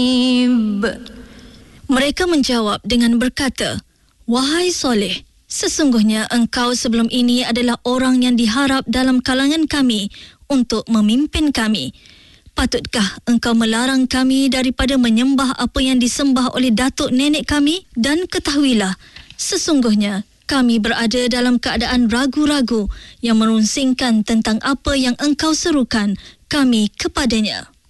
Mereka menjawab dengan berkata, "Wahai Soleh, sesungguhnya engkau sebelum ini adalah orang yang diharap dalam kalangan kami untuk memimpin kami. Patutkah engkau melarang kami daripada menyembah apa yang disembah oleh datuk nenek kami? Dan ketahuilah, sesungguhnya kami berada dalam keadaan ragu-ragu yang merunsingkan tentang apa yang engkau serukan kami kepadanya."